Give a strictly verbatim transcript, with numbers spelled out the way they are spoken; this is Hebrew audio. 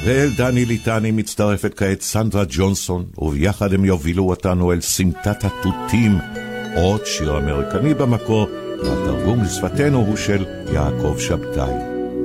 ואל דני ליטני מצטרפת כעת סנדרה ג'ונסון, וביחד הם יובילו אותנו אל סמטת התותים, עוד שיר אמריקני במקור, והתרגום לשפתנו הוא של יעקב שבתאי.